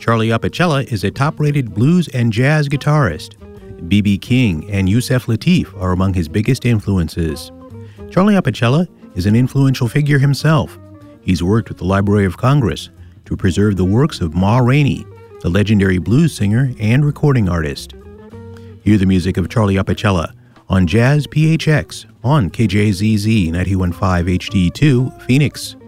Charlie Apicella is a top-rated blues and jazz guitarist. B.B. King and Yusef Lateef are among his biggest influences. Charlie Apicella is an influential figure himself. He's worked with the Library of Congress to preserve the works of Ma Rainey, the legendary blues singer and recording artist. Hear the music of Charlie Apicella on Jazz PHX on KJZZ 91.5 HD2, Phoenix.